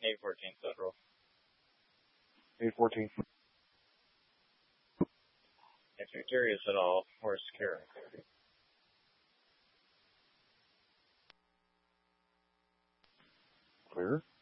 814 Federal. 814. If you're curious at all, we're secure. Clear.